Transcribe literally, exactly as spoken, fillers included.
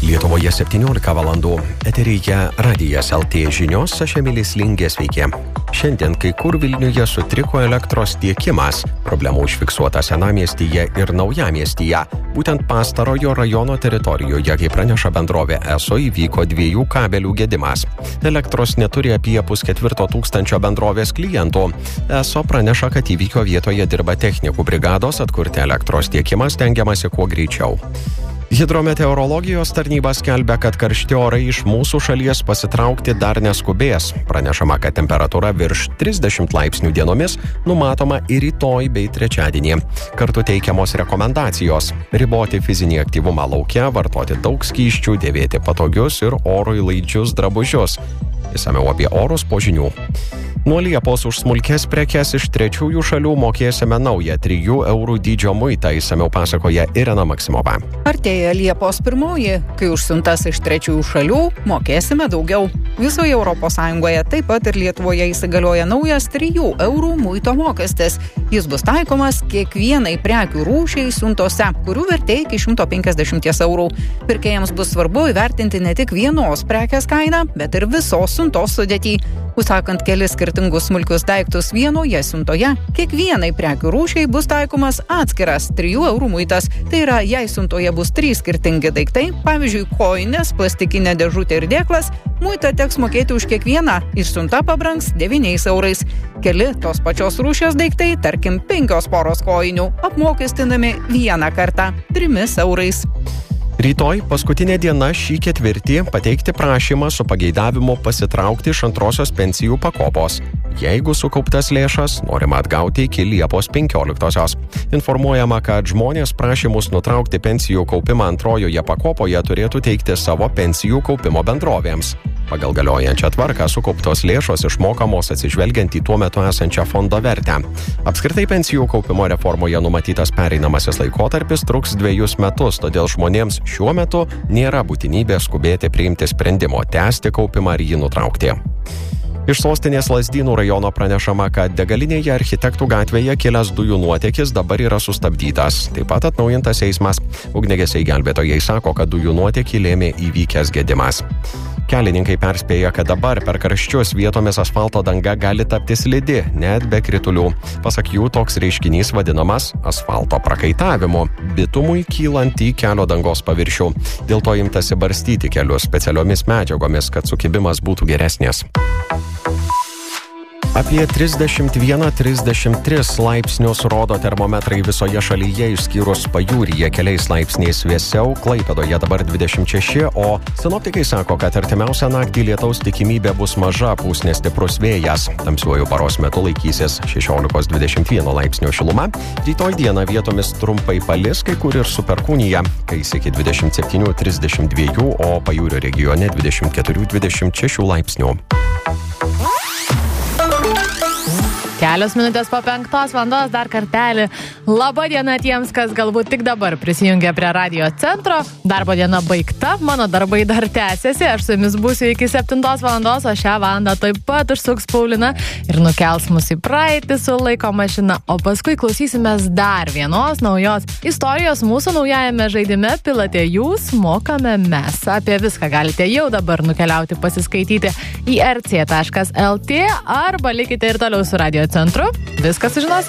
Lietuvoje septyniolika valandų. Eteryje Radijas L T žinios, aš Emilis Lingė, sveiki. Šiandien kai kur Vilniuje sutriko elektros tiekimas. Problemų užfiksuota Senamiestyje ir Naujamiestyje. Būtent pastarojo rajono teritorijoje, kaip praneša bendrovė ESO, įvyko dviejų kabelių gedimas. Elektros neturi apie pusketvirto tūkstančio bendrovės klientų. ESO praneša, kad įvykio vietoje dirba technikų brigados, atkurti elektros tiekimą stengiamasi kuo greičiau. Hidrometeorologijos tarnyba skelbia, kad karšti orai iš mūsų šalies pasitraukti dar neskubės. Pranešama, kad temperatūra virš trisdešimt laipsnių dienomis numatoma ir rytoj bei trečiadienį. Kartu teikiamos rekomendacijos – riboti fizinį aktyvumą lauke, vartoti daug skysčių, dėvėti patogius ir orui laidžius drabužius. Išsamiau apie orus po žinių. Nuo Liepos už smulkes prekes iš trečiųjų šalių mokėsime naują trijų eurų dydžio muitą, išsamiau pasakoja Irena Maksimova. Artėja Liepos pirmoji, kai už siuntas iš trečiųjų šalių mokėsime daugiau. Visoje Europos Sąjungoje, taip pat ir Lietuvoje įsigalioja naujas trijų eurų muito mokestis. Jis bus taikomas kiekvienai prekių rūšiai siuntose, kurių vertė iki šimto penkiasdešimt eurų. Pirkėjams bus svarbu įvertinti ne tik vienos prekės kainą, bet ir visos siuntos sudėtį. Užsakant kelis skirtingus smulkius daiktus vienoje siuntoje, kiekvienai prekių rūšiai bus taikomas atskiras trijų eurų muitas. Tai yra, jei siuntoje bus trys skirtingi daiktai, pavyzdžiui, kojinės, plastikinė dėžutė ir dėklas, muitą teks mokėti už kiekvieną ir siunta pabrangs devyniais eurais. Keli tos pačios rūšies daiktai, tarkim penkios poros kojinių, apmokestinami vieną kartą trimis eurais. Rytoj paskutinė diena šį ketvirtį pateikti prašymą su pageidavimu pasitraukti iš antrosios pensijų pakopos. Jeigu sukauptas lėšas norima atgauti iki Liepos penkioliktosios. Informuojama, kad žmonės prašymus nutraukti pensijų kaupimą antrojoje pakopoje turėtų teikti savo pensijų kaupimo bendrovėms. Pagal galiojančią tvarką sukauptos lėšos išmokamos atsižvelgiant į tuo metu esančią fondo vertę. Apskritai pensijų kaupimo reformoje numatytas pereinamasis laikotarpis truks dviejus metus, todėl žmonėms šiuo metu nėra būtinybės skubėti priimti sprendimo tęsti kaupimą ar jį nutraukti. Iš sostinės Lazdynų rajono pranešama, kad degalinėje Architektų gatvėje kilęs dujų nuotėkis dabar yra sustabdytas. Taip pat atnaujintas eismas. Ugniagesiai gelbėtojai sako, kad dujų nuotėkį lėmė įvykęs gedimas. Kelininkai perspėja, kad dabar per karščius vietomis asfalto danga gali tapti slidi, net be kritulių. Pasak jų, toks reiškinys vadinamas asfalto prakaitavimu, bitumui kylant į kelio dangos paviršių. Dėl to imtasi barstyti kelius specialiomis medžiagomis, kad sukibimas būtų geresnis. Apie trisdešimt vieną trisdešimt tris laipsnius rodo termometrai visoje šalyje, išskyrus pajūryje keliais laipsniais vėsiau, Klaipėdoje dabar dvidešimt šeši, o sinoptikai sako, kad artimiausią naktį lietaus tikimybė bus maža, pūs nestiprus vėjas. Tamsiuoju paros metu laikysis šešiolikos dvidešimt vieno laipsnio šiluma. Rytoj dieną vietomis trumpai palis, kai kur ir su perkūnija, kais iki dvidešimt septynių trisdešimt dviejų, o pajūrio regione dvidešimt keturių dvidešimt šešių laipsnių. Kelios minutės po penktos valandos dar kartelį. Labą dieną tiems, kas galbūt tik dabar prisijungia prie radio centro. Darbo diena baigta, mano darbai dar tęsiasi. Aš su jumis būsiu iki septintos valandos, o šią valandą taip pat užsuks Paulina ir nukels mus į praeitį su laiko mašina. O paskui klausysimės dar vienos naujos istorijos mūsų naujajame žaidime Pilate jūs, mokame mes. Apie viską galite jau dabar nukeliauti pasiskaityti į r c taškas l t arba likite ir toliau su radio centru. Viską sužinos.